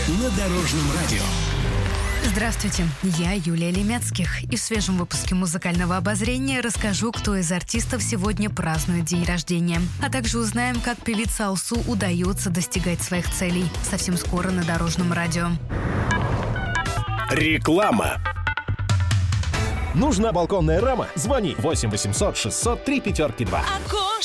на Дорожном радио. Здравствуйте, я Юлия Лемецких. И в свежем выпуске музыкального обозрения расскажу, кто из артистов сегодня празднует день рождения. А также узнаем, как певице Алсу удается достигать своих целей. Совсем скоро на Дорожном радио. Реклама. Нужна балконная рама? Звони 8 800 600 3 5 2.